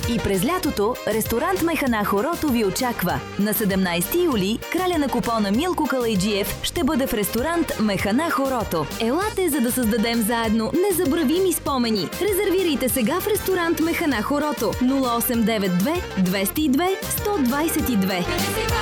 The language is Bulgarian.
И през лятото ресторант Механа Хорото ви очаква. На 17 юли краля на купона Милко Калайджиев ще бъде в ресторант Механа Хорото. Елате, за да създадем заедно незабравими спомени. Резервирайте сега в ресторант Механа Хорото 0892 202 122.